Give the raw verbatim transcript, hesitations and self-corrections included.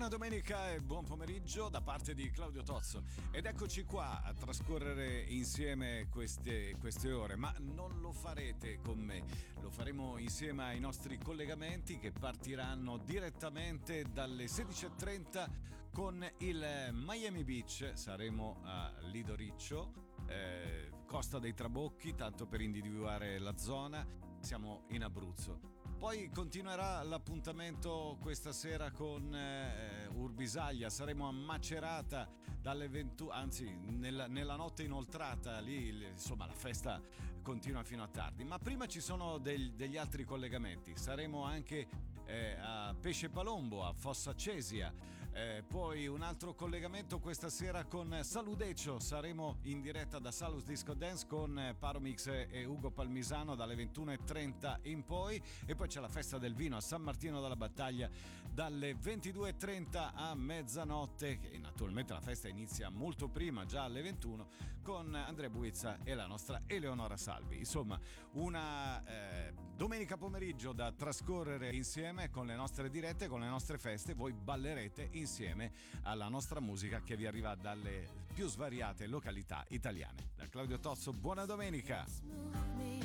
Buona domenica e buon pomeriggio da parte di Claudio Tozzo ed eccoci qua a trascorrere insieme queste, queste ore, ma non lo farete con me, lo faremo insieme ai nostri collegamenti che partiranno direttamente dalle sedici e trenta con il Miami Beach. Saremo a Lido Riccio, eh, Costa dei Trabocchi, tanto per individuare la zona. Siamo in Abruzzo. Poi continuerà l'appuntamento questa sera con eh, Urbisaglia, saremo a Macerata dalle ventuno, anzi nella, nella notte inoltrata, lì insomma la festa continua fino a tardi. Ma prima ci sono del, degli altri collegamenti, saremo anche eh, a Pesce Palombo, a Fossa Cesia, eh, poi un altro collegamento questa sera con Saludecio, saremo in diretta da Salus Disco Dance con Paromix e Ugo Palmisano dalle ventuno e trenta in poi, e poi c'è la festa del vino a San Martino della Battaglia dalle ventidue e trenta a mezzanotte, che naturalmente la festa inizia molto prima, già alle ventuno, con Andrea Buizza e la nostra Eleonora Salvi. Insomma, una eh, domenica pomeriggio da trascorrere insieme con le nostre dirette, con le nostre feste. Voi ballerete insieme alla nostra musica che vi arriva dalle più svariate località italiane. Da Claudio Tozzo, buona domenica!